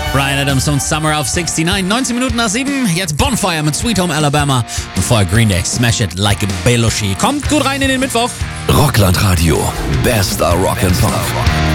Bryan Adams und Summer of 69, 19 Minuten nach 7. Jetzt Bonfire mit Sweet Home Alabama. Und vorher Green Day, Smash It Like a Belushi. Kommt gut rein in den Mittwoch. Rockland Radio, bester Rock and Pop.